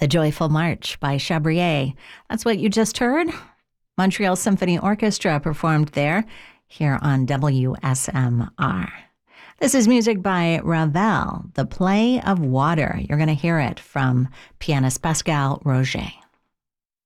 The Joyful March by Chabrier. That's what you just heard. Montreal Symphony Orchestra performed there, here on WSMR. This is music by Ravel, The Play of Water. You're going to hear it from pianist Pascal Roger.